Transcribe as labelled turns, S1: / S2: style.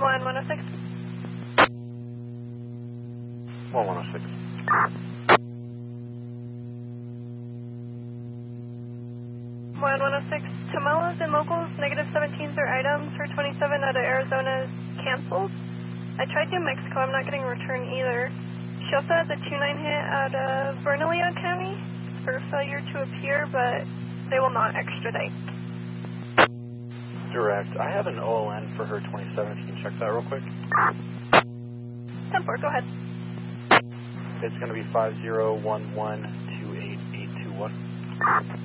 S1: 1106.
S2: 1106.
S1: 1106. Tamelos and locals, -17s are items for 27 out of Arizona is canceled. I tried New Mexico, I'm not getting a return either. She also has a 2-9 hit out of Bernalillo County for failure to appear, but they will not extradite.
S2: Direct. I have an OLN for her 27. If you can check that real quick.
S1: 10-4, go ahead.
S2: It's going to be 50112881.